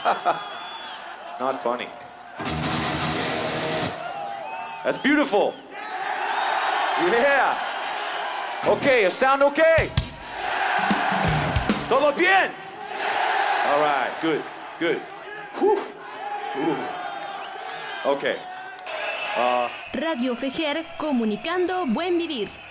Not funny. That's beautiful. Yeah. Okay, is sound okay? ¿Todo bien? All right, good, good. Whew. Okay. Radio Fejer, comunicando buen vivir.